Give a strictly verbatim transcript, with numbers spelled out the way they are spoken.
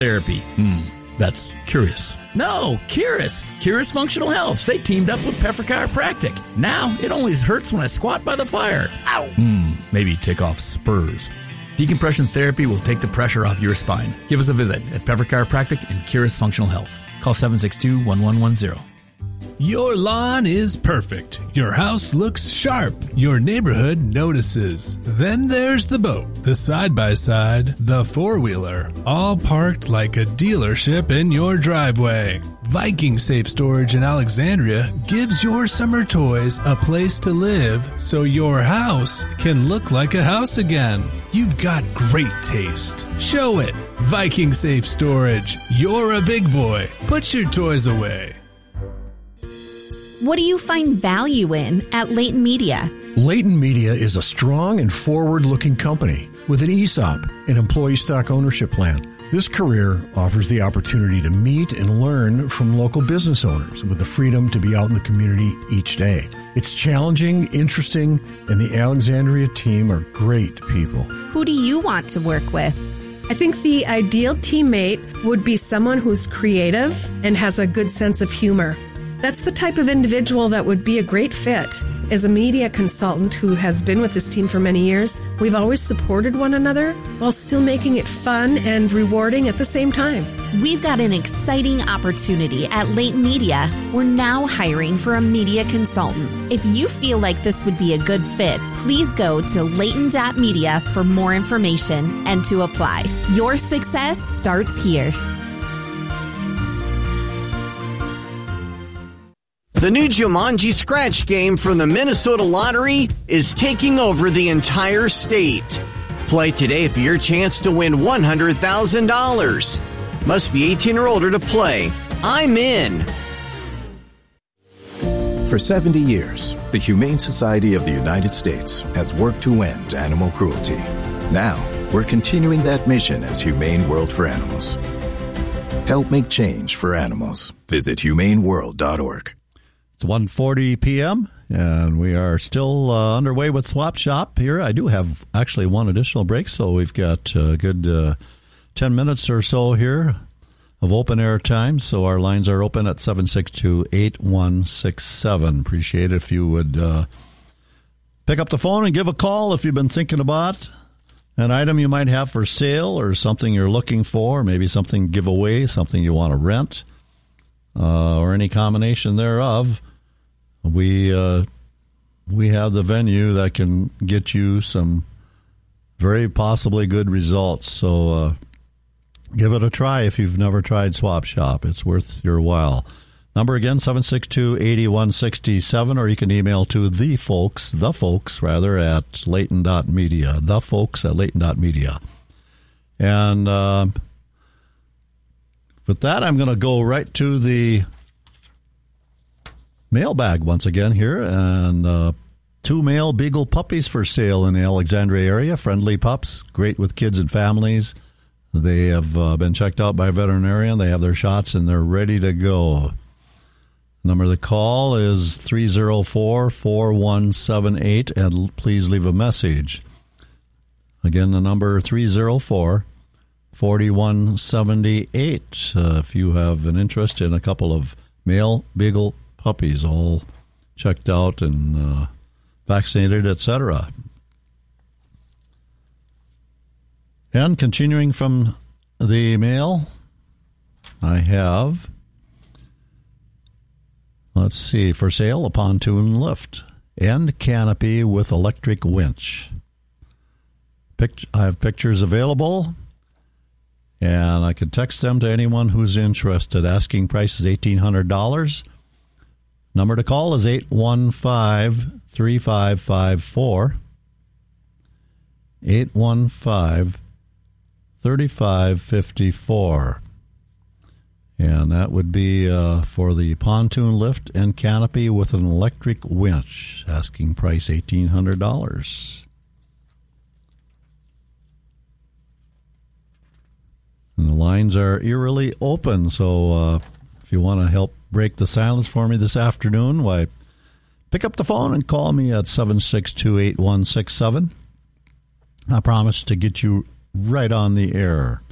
Therapy. Hmm, that's curious. No, Curus. Curus Functional Health. They teamed up with Peffer Chiropractic. Now, it only hurts when I squat by the fire. Ow! Hmm, maybe take off spurs. Decompression therapy will take the pressure off your spine. Give us a visit at Peffer Chiropractic and Curus Functional Health. Call seven six two, one one one zero. Your lawn is perfect. Your house looks sharp. Your neighborhood notices. Then there's the boat, the side-by-side, the four-wheeler, all parked like a dealership in your driveway. Viking Safe Storage in Alexandria gives your summer toys a place to live so your house can look like a house again. You've got great taste. Show it. Viking Safe Storage. You're a big boy. Put your toys away. What do you find value in at Leighton Media? Leighton Media is a strong and forward-looking company with an E S O P, an employee stock ownership plan. This career offers the opportunity to meet and learn from local business owners with the freedom to be out in the community each day. It's challenging, interesting, and the Alexandria team are great people. Who do you want to work with? I think the ideal teammate would be someone who's creative and has a good sense of humor. That's the type of individual that would be a great fit. As a media consultant who has been with this team for many years, we've always supported one another while still making it fun and rewarding at the same time. We've got an exciting opportunity at Leighton Media. We're now hiring for a media consultant. If you feel like this would be a good fit, please go to leighton dot media for more information and to apply. Your success starts here. The new Jumanji Scratch game from the Minnesota Lottery is taking over the entire state. Play today for your chance to win one hundred thousand dollars. Must be eighteen or older to play. I'm in. For seventy years, the Humane Society of the United States has worked to end animal cruelty. Now, we're continuing that mission as Humane World for Animals. Help make change for animals. Visit humane world dot org. It's one forty p.m., and we are still uh, underway with Swap Shop here. I do have actually one additional break, so we've got a good uh, ten minutes or so here of open air time. So our lines are open at seven six two, eight one six seven. Appreciate it if you would uh, pick up the phone and give a call if you've been thinking about an item you might have for sale or something you're looking for, maybe something giveaway, something you want to rent, uh, or any combination thereof. We uh, we have the venue that can get you some very possibly good results. So uh, give it a try if you've never tried Swap Shop. It's worth your while. Number again, seven six two, eight one six seven, or you can email to the folks, the folks, rather, at leighton dot media, the folks at leighton dot media. And uh, with that, I'm going to go right to the mailbag once again here, and uh, two male beagle puppies for sale in the Alexandria area. Friendly pups, great with kids and families. They have uh, been checked out by a veterinarian. They have their shots, and they're ready to go. Number of the call is three oh four, four one seven eight, and please leave a message. Again, the number three oh four, four one seven eight. Uh, if you have an interest in a couple of male beagle puppies, all checked out and uh, vaccinated, et cetera. And continuing from the mail, I have, let's see, for sale, a pontoon lift and canopy with electric winch. Pict- I have pictures available, and I can text them to anyone who's interested. Asking price is eighteen hundred dollars. Number to call is eight one five, three five five four. eight one five, three five five four. And that would be uh, for the pontoon lift and canopy with an electric winch. Asking price eighteen hundred dollars. And the lines are eerily open, so uh, if you want to help break the silence for me this afternoon, why, pick up the phone and call me at seven six two, eight one six seven. I promise to get you right on the air.